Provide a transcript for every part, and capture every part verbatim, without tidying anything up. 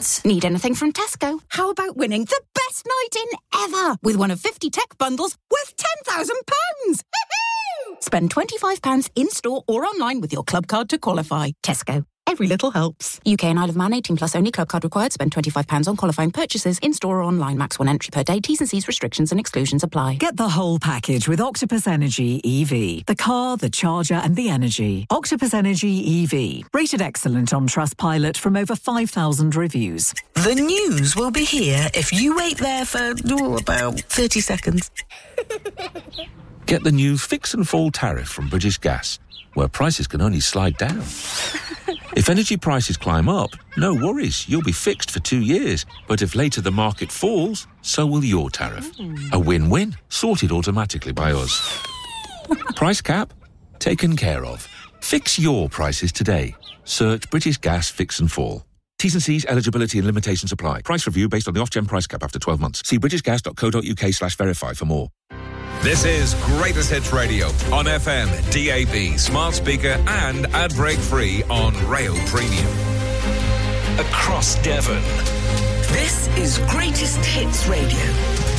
chance. Need anything from Tesco? How about winning the best night in ever with one of fifty tech bundles worth ten thousand pounds? Spend twenty-five pounds in-store or online with your club card to qualify. Tesco. Every little helps. U K and Isle of Man, eighteen plus only. Club card required. Spend twenty-five pounds on qualifying purchases in-store or online. Max one entry per day. T's and C's, restrictions and exclusions apply. Get the whole package with Octopus Energy E V. The car, the charger and the energy. Octopus Energy E V. Rated excellent on Trustpilot from over five thousand reviews. The news will be here if you wait there for oh, about thirty seconds. Get the new Fix and Fall tariff from British Gas, where prices can only slide down. If energy prices climb up, no worries, you'll be fixed for two years. But if later the market falls, so will your tariff. A win-win, sorted automatically by us. Price cap? Taken care of. Fix your prices today. Search British Gas Fix and Fall. T's and C's, eligibility and limitations apply. Price review based on the off-gen price cap after twelve months. See britishgas.co.uk slash verify for more. This is Greatest Hits Radio on F M, D A B, smart speaker and ad break free on Rail Premium. Across Devon. This is Greatest Hits Radio.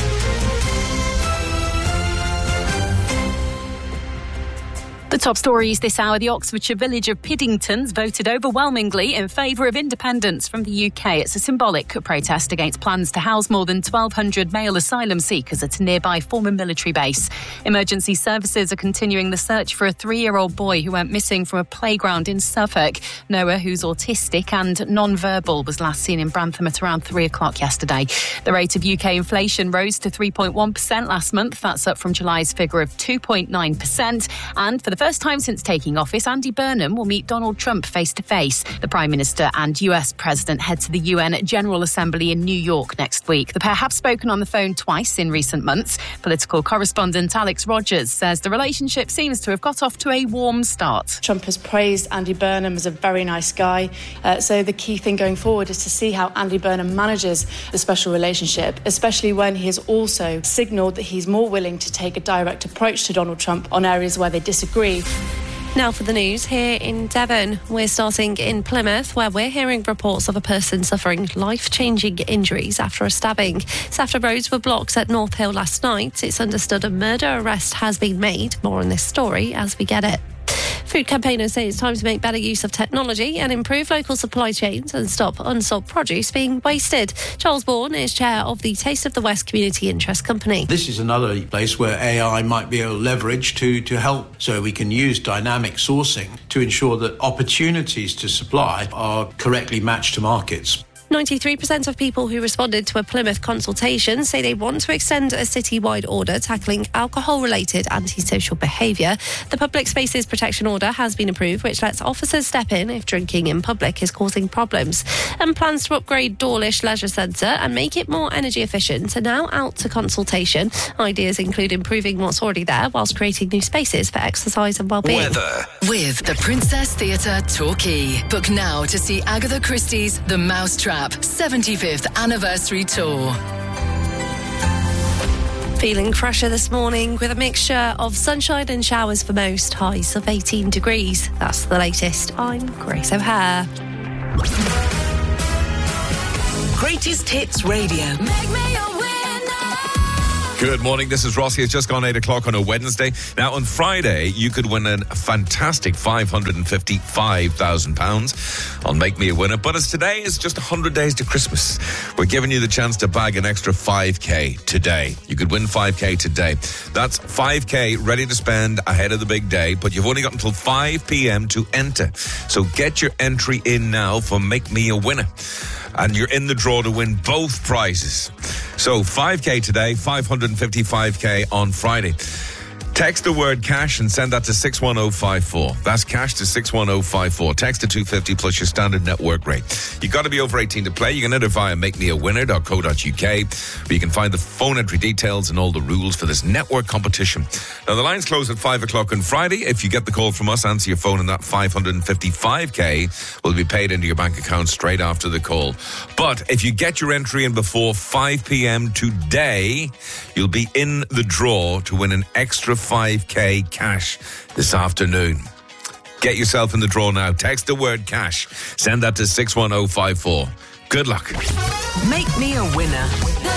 The top stories this hour. The Oxfordshire village of Piddingtons voted overwhelmingly in favour of independence from the U K. It's a symbolic protest against plans to house more than twelve hundred male asylum seekers at a nearby former military base. Emergency services are continuing the search for a three-year-old boy who went missing from a playground in Suffolk. Noah, who's autistic and non-verbal, was last seen in Brantham at around three o'clock yesterday. The rate of U K inflation rose to three point one percent last month. That's up from July's figure of two point nine percent. And for the first time since taking office, Andy Burnham will meet Donald Trump face-to-face. The Prime Minister and U S President head to the U N General Assembly in New York next week. The pair have spoken on the phone twice in recent months. Political correspondent Alex Rogers says the relationship seems to have got off to a warm start. Trump has praised Andy Burnham as a very nice guy. Uh, so the key thing going forward is to see how Andy Burnham manages the special relationship, especially when he has also signalled that he's more willing to take a direct approach to Donald Trump on areas where they disagree. Now for the news here in Devon. We're starting in Plymouth, where we're hearing reports of a person suffering life-changing injuries after a stabbing. SAFTA roads were blocked at North Hill last night. It's understood a murder arrest has been made. More on this story as we get it. Food campaigners say it's time to make better use of technology and improve local supply chains and stop unsold produce being wasted. Charles Bourne is chair of the Taste of the West Community Interest Company. This is another place where A I might be able to leverage to, to help, so we can use dynamic sourcing to ensure that opportunities to supply are correctly matched to markets. ninety-three percent of people who responded to a Plymouth consultation say they want to extend a citywide order tackling alcohol-related antisocial behaviour. The Public Spaces Protection Order has been approved, which lets officers step in if drinking in public is causing problems. And plans to upgrade Dawlish Leisure Centre and make it more energy efficient are now out to consultation. Ideas include improving what's already there whilst creating new spaces for exercise and wellbeing. Weather. With the Princess Theatre Torquay. Book now to see Agatha Christie's The Mousetrap seventy-fifth Anniversary Tour. Feeling fresher this morning with a mixture of sunshine and showers for most, highs of eighteen degrees. That's the latest. I'm Grace O'Hare. Greatest Hits Radio. Make me a winner. Good morning, this is Rossi. It's just gone eight o'clock on a Wednesday. Now, on Friday, you could win a fantastic five hundred fifty-five thousand pounds on Make Me a Winner. But as today is just one hundred days to Christmas, we're giving you the chance to bag an extra five K today. You could win five K today. That's five K ready to spend ahead of the big day, but you've only got until five p.m. to enter. So get your entry in now for Make Me a Winner. And you're in the draw to win both prizes. So five K today, five hundred fifty-five K on Friday. Text the word cash and send that to six one oh five four. That's cash to six one oh five four. Text to two fifty plus your standard network rate. You've got to be over eighteen to play. You can enter via make me a winner dot co dot uk, where you can find the phone entry details and all the rules for this network competition. Now, the lines close at five o'clock on Friday. If you get the call from us, answer your phone, and that five hundred fifty-five K will be paid into your bank account straight after the call. But if you get your entry in before five p.m. today, you'll be in the draw to win an extra five K cash this afternoon. Get yourself in the draw now. Text the word cash. Send that to six one oh five four. Good luck. Make me a winner.